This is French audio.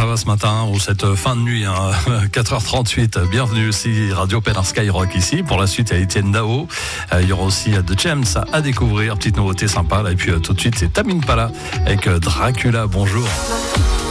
ça va ce matin ou cette fin de nuit, 4h38. Bienvenue aussi Radio Pénin Skyrock ici. Pour la suite, il y a Etienne Dao. Il y aura aussi The James à découvrir. Petite nouveauté sympa là. Et puis tout de suite, c'est Tamine Pala avec Dracula. Bonjour.